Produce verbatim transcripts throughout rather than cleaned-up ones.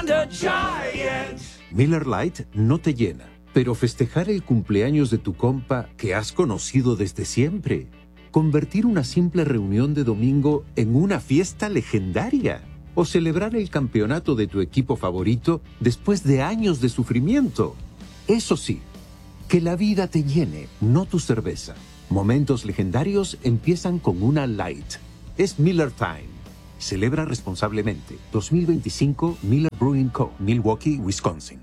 and a giant. Miller Lite no te llena, pero festejar el cumpleaños de tu compa que has conocido desde siempre. Convertir una simple reunión de domingo en una fiesta legendaria. O celebrar el campeonato de tu equipo favorito después de años de sufrimiento. Eso sí, que la vida te llene, no tu cerveza. Momentos legendarios empiezan con una Light. Es Miller Time. Celebra responsablemente. dos mil veinticinco Miller Brewing Co., Milwaukee, Wisconsin.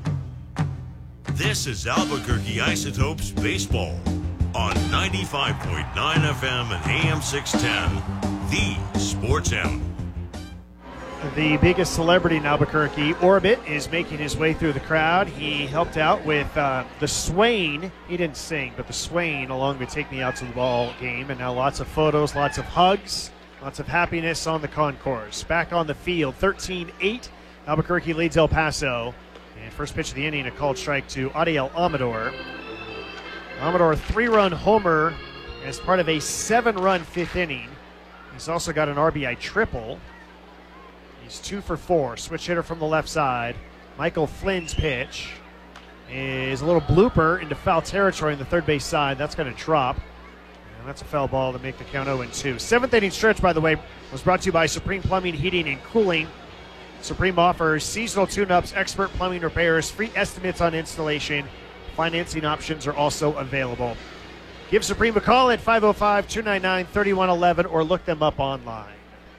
This is Albuquerque Isotopes Baseball on ninety-five point nine F M and A M six ten, the Sports Animal. The biggest celebrity in Albuquerque, Orbit, is making his way through the crowd. He helped out with uh, the Swain. He didn't sing, but the Swain along with Take Me Out to the Ball game. And now lots of photos, lots of hugs, lots of happiness on the concourse. Back on the field, thirteen eight. Albuquerque leads El Paso. And first pitch of the inning, a called strike to Adiel Amador. Amador, three-run homer as part of a seven-run fifth inning. He's also got an R B I triple. He's two for four. Switch hitter from the left side. Michael Flynn's pitch is a little blooper into foul territory on the third base side. That's going to drop. And that's a foul ball to make the count oh and two. Seventh inning stretch, by the way, was brought to you by Supreme Plumbing, Heating, and Cooling. Supreme offers seasonal tune-ups, expert plumbing repairs, free estimates on installation. Financing options are also available. Give Supreme a call at five oh five, two nine nine, three one one one or look them up online.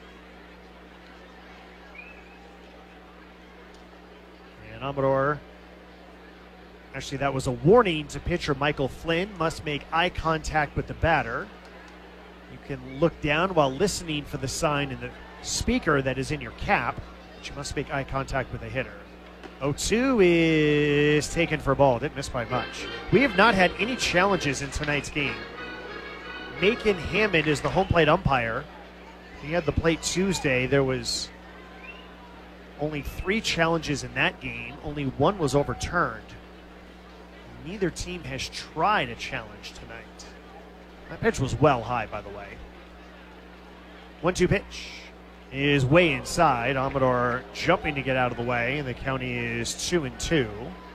And Amador, actually that was a warning to pitcher Michael Flynn. Must make eye contact with the batter. You can look down while listening for the sign in the speaker that is in your cap. But you must make eye contact with the hitter. oh two is taken for a ball. Didn't miss by much. We have not had any challenges in tonight's game. Macon Hammond is the home plate umpire. He had the plate Tuesday. There was only three challenges in that game. Only one was overturned. Neither team has tried a challenge tonight. That pitch was well high, by the way. one two pitch is way inside. Amador jumping to get out of the way, and the count is two and two.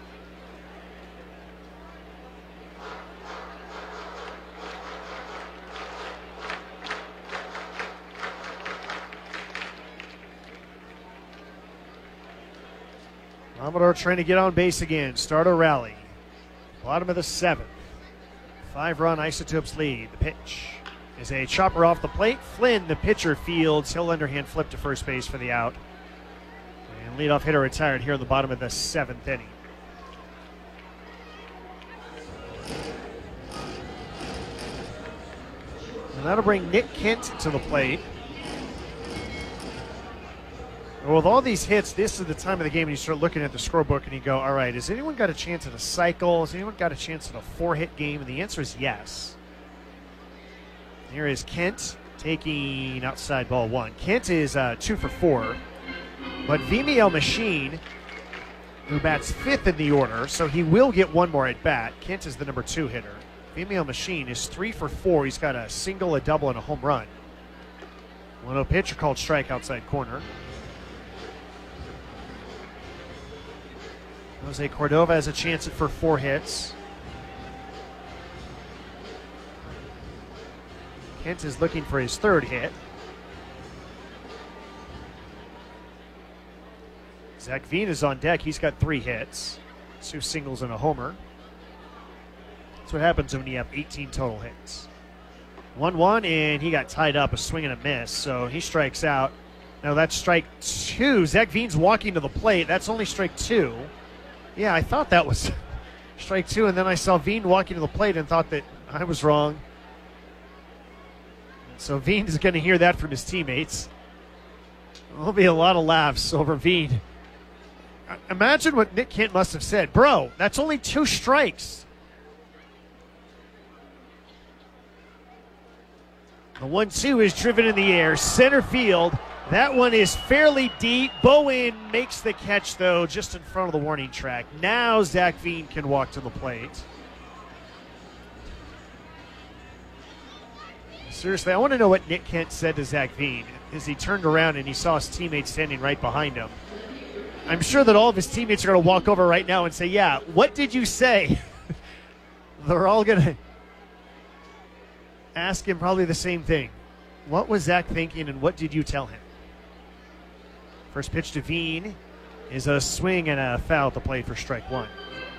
Amador trying to get on base again. Start a rally. Bottom of the seventh. Five-run Isotopes lead. The pitch is a chopper off the plate. Flynn, the pitcher, fields. He'll underhand flip to first base for the out. And leadoff hitter retired here in the bottom of the seventh inning. And that'll bring Nick Kent to the plate. With all these hits, this is the time of the game when you start looking at the scorebook and you go, all right, has anyone got a chance at a cycle? Has anyone got a chance at a four-hit game? And the answer is yes. Here is Kent taking outside ball one. Kent is uh, two for four. But Vimeo Machine, who bats fifth in the order, so he will get one more at bat. Kent is the number two hitter. Vimeo Machine is three for four. He's got a single, a double, and a home run. one oh pitch, called strike outside corner. Jose Cordova has a chance at for four hits. Kent is looking for his third hit. Zach Veen is on deck. He's got three hits, two singles and a homer. That's what happens when you have eighteen total hits. one one, and he got tied up, a swing and a miss, so he strikes out. Now that's strike two. Zach Veen's walking to the plate. That's only strike two. Yeah, I thought that was strike two, and then I saw Veen walking to the plate and thought that I was wrong. So Veen is going to hear that from his teammates. There'll be a lot of laughs over Veen. Imagine what Nick Kent must have said. Bro, that's only two strikes. The one two is driven in the air, center field. That one is fairly deep. Bowen makes the catch, though, just in front of the warning track. Now Zach Veen can walk to the plate. Seriously, I want to know what Nick Kent said to Zach Veen as he turned around and he saw his teammate standing right behind him. I'm sure that all of his teammates are going to walk over right now and say, yeah, what did you say? They're all going to ask him probably the same thing. What was Zach thinking, and what did you tell him? First pitch to Veen is a swing and a foul to play for strike one.